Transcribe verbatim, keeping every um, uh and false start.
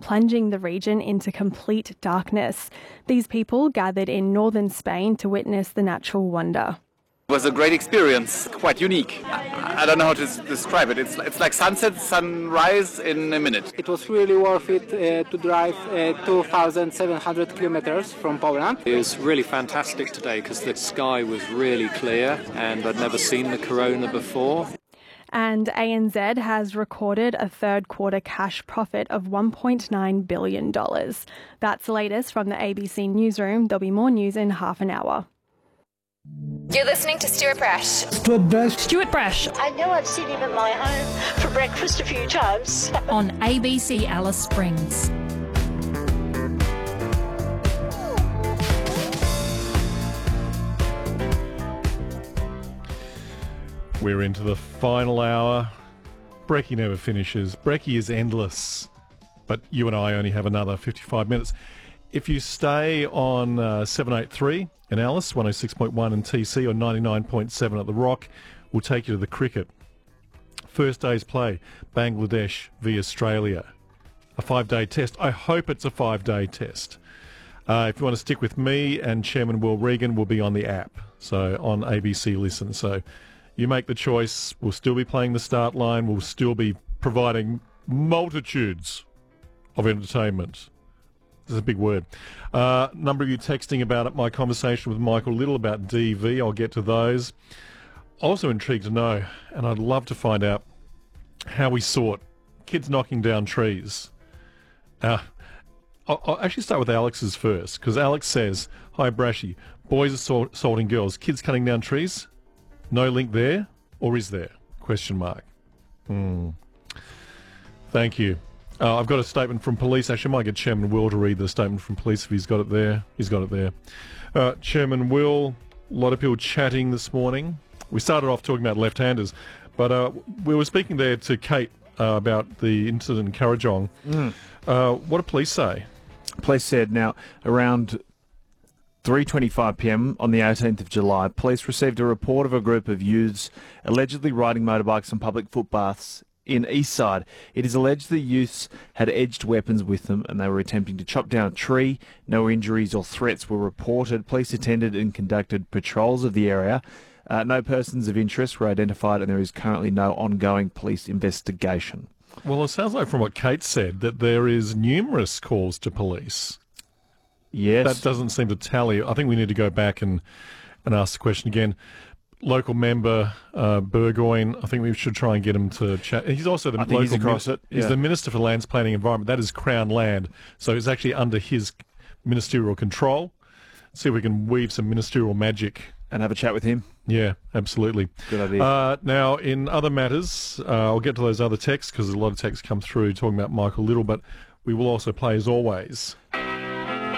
plunging the region into complete darkness. These people gathered in northern Spain to witness the natural wonder. It was a great experience, quite unique. I, I don't know how to s- describe it. It's, it's like sunset, sunrise in a minute. It was really worth it uh, to drive uh, two thousand seven hundred kilometers from Poland. It was really fantastic today because the sky was really clear and I'd never seen the corona before. And A N Z has recorded a third quarter cash profit of one point nine billion dollars. That's the latest from the A B C newsroom. There'll be more news in half an hour. You're listening to Stuart Brash. Stuart Brash. Stuart Brash. I know I've seen him at my home for breakfast a few times. On A B C Alice Springs. We're into the final hour. Brekkie never finishes. Brekkie is endless. But you and I only have another fifty-five minutes. If you stay on uh, seven eighty-three in Alice, one oh six point one in T C or ninety-nine point seven at The Rock, we'll take you to the cricket. First day's play, Bangladesh v Australia. A five-day test. I hope it's a five-day test. Uh, if you want to stick with me and Chairman Will Regan, we'll be on the app, so on A B C Listen. So you make the choice. We'll still be playing the start line. We'll still be providing multitudes of entertainment. This is a big word. A uh, number of you texting about it, my conversation with Michael Little about D V. I'll get to those. Also intrigued to know, and I'd love to find out how we sort kids knocking down trees. Uh, I'll, I'll actually start with Alex's first, because Alex says, hi Brashy, boys assault, assaulting girls, kids cutting down trees? No link there, or is there? Question mark. Hmm. Thank you. Uh, I've got a statement from police. Actually, I might get Chairman Will to read the statement from police if he's got it there. He's got it there. Uh, Chairman Will, a lot of people chatting this morning. We started off talking about left-handers, but uh, we were speaking there to Kate uh, about the incident in Kurrajong. Mm. Uh, what did police say? Police said now around three twenty-five p m on the eighteenth of July, police received a report of a group of youths allegedly riding motorbikes on public footpaths in Eastside. It is alleged the youths had edged weapons with them and they were attempting to chop down a tree. No injuries or threats were reported. Police attended and conducted patrols of the area. Uh, no persons of interest were identified and there is currently no ongoing police investigation. Well, it sounds like from what Kate said that there is numerous calls to police. Yes. That doesn't seem to tally. I think we need to go back and, and ask the question again. Local member uh, Burgoyne, I think we should try and get him to chat. He's also the I think local he's across min- it. Yeah. He's the Minister for Lands, Planning and Environment. That is Crown land, so it's actually under his ministerial control. See if we can weave some ministerial magic and have a chat with him. Yeah, absolutely. Good idea. Uh, now, in other matters, uh, I'll get to those other texts because a lot of texts come through talking about Michael Little, but we will also play, as always,